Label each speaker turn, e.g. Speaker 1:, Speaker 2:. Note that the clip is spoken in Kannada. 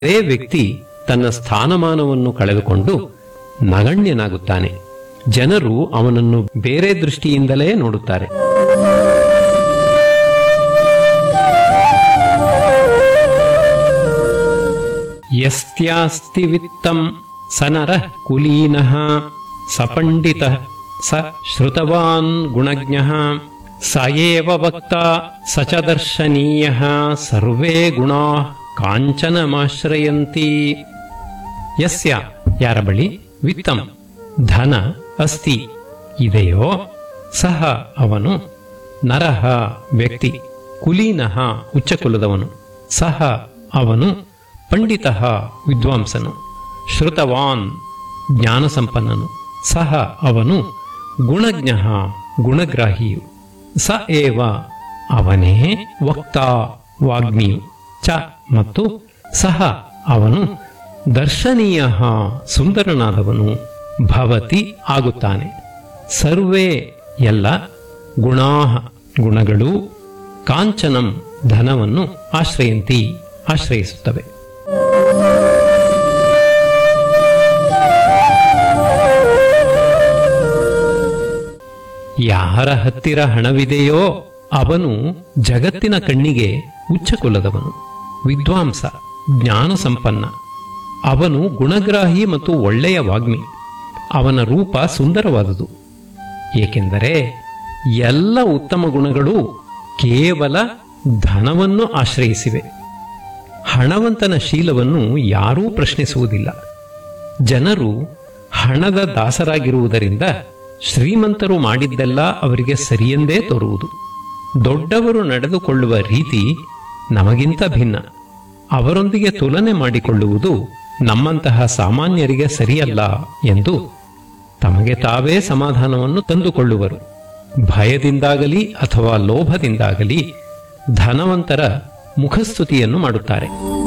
Speaker 1: ಅದೇ ವ್ಯಕ್ತಿ ತನ್ನ ಸ್ಥಾನಮಾನವನ್ನು ಕಳೆದುಕೊಂಡು ನಗಣ್ಯನಾಗುತ್ತಾನೆ. ಜನರು ಅವನನ್ನು ಬೇರೆ ದೃಷ್ಟಿಯಿಂದಲೇ ನೋಡುತ್ತಾರೆ. ಯಸ್ತ್ಯಾಸ್ತಿ ವಿತ್ತಂ ಸ ನರಃ ಕುಲೀನಃ ಸ ಪಂಡಿತಃ ಸ ಶ್ರುತವಾನ್ ಗುಣಜ್ಞಃ ಸ ಏವ ವಕ್ತಾ ಸ ಚ ದರ್ಶನೀಯಃ ಸರ್ವೇ ಗುಣಾಃ ಕಾಂಚನಮಾಶ್ರಯಂತಿ. ಯಸ್ಯ ಯಾರ ಬಳಿ ವಿತ್ತಂ ಧನ ಅಸ್ತಿ ಇದೆಯೋ ಸಹ ಅವನು ನರಃ ವ್ಯಕ್ತಿ ಕುಲೀನಃ ಉಚ್ಚಕುಲದವನು ಸಹ ಅವನು ಪಂಡಿತಃ ವಿದ್ವಾಂಸನು ಶ್ರುತವಾನ್ ಜ್ಞಾನಸಂಪನ್ನನು ಸಹ ಅವನು ಗುಣಜ್ಞಃ ಗುಣಗ್ರಾಹಿಯು ಸ ಏವ ಅವನೇ ವಕ್ತಾ ವಾಗ್ಮಿಯು ಚ ಮತ್ತು ಸಹ ಅವನು ದರ್ಶನೀಯ ಸುಂದರನಾದವನು ಭವತಿ ಆಗುತ್ತಾನೆ. ಸರ್ವೇ ಎಲ್ಲ ಗುಣಾಃ ಗುಣಗಳು ಕಾಂಚನಂ ಧನವನ್ನು ಆಶ್ರಯಂತಿ ಆಶ್ರಯಿಸುತ್ತವೆ. ಯಾರ ಹತ್ತಿರ ಹಣವಿದೆಯೋ ಅವನು ಜಗತ್ತಿನ ಕಣ್ಣಿಗೆ ಉಚ್ಚಕುಲದವನು, ವಿದ್ವಾಂಸ, ಜ್ಞಾನ ಸಂಪನ್ನ. ಅವನು ಗುಣಗ್ರಾಹಿ ಮತ್ತು ಒಳ್ಳೆಯ ವಾಗ್ಮಿ. ಅವನ ರೂಪ ಸುಂದರವಾದುದು, ಏಕೆಂದರೆ ಎಲ್ಲ ಉತ್ತಮ ಗುಣಗಳು ಕೇವಲ ಧನವನ್ನು ಆಶ್ರಯಿಸಿವೆ. ಹಣವಂತನ ಶೀಲವನ್ನು ಯಾರೂ ಪ್ರಶ್ನಿಸುವುದಿಲ್ಲ. ಜನರು ಹಣದ ದಾಸರಾಗಿರುವುದರಿಂದ ಶ್ರೀಮಂತರು ಮಾಡಿದ್ದೆಲ್ಲ ಅವರಿಗೆ ಸರಿಯೆಂದೇ ತೋರುವುದು. ದೊಡ್ಡವರು ನಡೆದುಕೊಳ್ಳುವ ರೀತಿ ನಮಗಿಂತ ಭಿನ್ನ. ಅವರೊಂದಿಗೆ ತುಲನೆ ಮಾಡಿಕೊಳ್ಳುವುದು ನಮ್ಮಂತಹ ಸಾಮಾನ್ಯರಿಗೆ ಸರಿಯಲ್ಲ ಎಂದು ತಮಗೆ ತಾವೇ ಸಮಾಧಾನವನ್ನು ತಂದುಕೊಳ್ಳುವರು. ಭಯದಿಂದಾಗಲಿ ಅಥವಾ ಲೋಭದಿಂದಾಗಲಿ ಧನವಂತರ ಮುಖಸ್ತುತಿಯನ್ನು ಮಾಡುತ್ತಾರೆ.